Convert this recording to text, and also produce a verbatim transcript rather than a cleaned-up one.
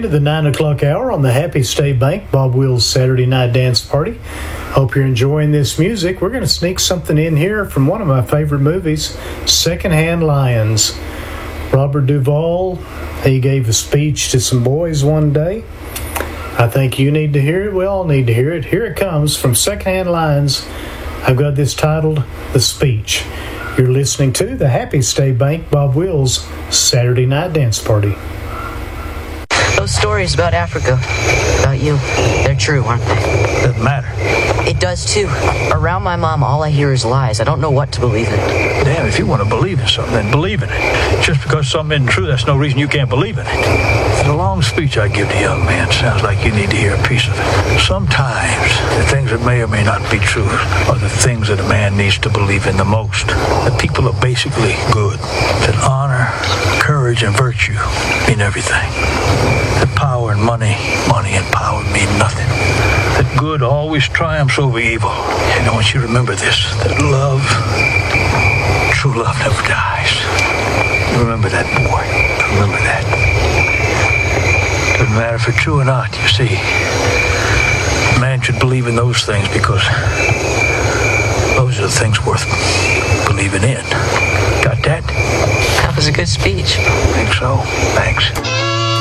into the nine o'clock hour on the Happy State Bank Bob Wills Saturday Night Dance Party. Hope you're enjoying this music. We're going to sneak something in here from one of my favorite movies, Secondhand Lions. Robert Duvall, he gave a speech to some boys one day. I think you need to hear it. We all need to hear it. Here it comes from Secondhand Lions. I've got this titled, The Speech. You're listening to the Happy State Bank Bob Wills Saturday Night Dance Party. Those stories about Africa, about you, they're true, aren't they? Doesn't matter. It does too. Around my mom, all I hear is lies. I don't know what to believe in. Damn, if you want to believe in something, then believe in it. Just because something isn't true, that's no reason you can't believe in it. The long speech I give to young men sounds like you need to hear a piece of it. Sometimes, the things that may or may not be true are the things that a man needs to believe in the most. That people are basically good. That honor, courage, and virtue mean everything. That power and money, money and power mean nothing. That good always triumphs over evil. And I want you to remember this, that love, true love never dies. Remember that, boy. Remember that. Doesn't matter if it's true or not, you see. A man should believe in those things because those are the things worth believing in. Got that? That was a good speech. I think so. Thanks.